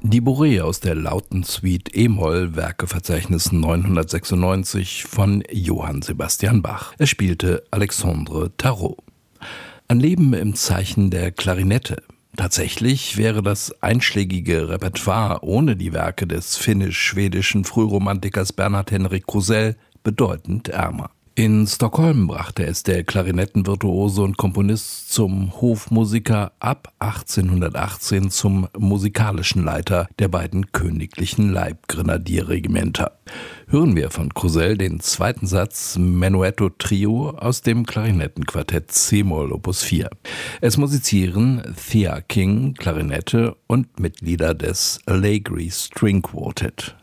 Die Bourrée aus der Lautensuite e-Moll, Werkeverzeichnis 996 von Johann Sebastian Bach. Er spielte Alexandre Tarot. Ein Leben im Zeichen der Klarinette. Tatsächlich wäre das einschlägige Repertoire ohne die Werke des finnisch-schwedischen Frühromantikers Bernhard Henrik Krusell bedeutend ärmer. In Stockholm brachte es der Klarinettenvirtuose und Komponist zum Hofmusiker, ab 1818 zum musikalischen Leiter der beiden königlichen Leibgrenadierregimenter. Hören wir von Krusell den zweiten Satz Menuetto Trio aus dem Klarinettenquartett c-Moll Opus 4. Es musizieren Thea King, Klarinette und Mitglieder des Allegri String Quartet.